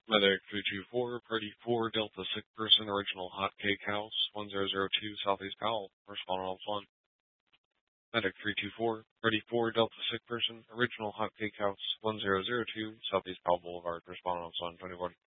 Medic 324, Party 4, Delta Sick Person, Original Hot Cake House, 1002, Southeast Powell, respond on 1. Medic 324, Party 4, Delta Sick Person, Original Hot Cake House, 1002, Southeast Powell Boulevard, respond on 21.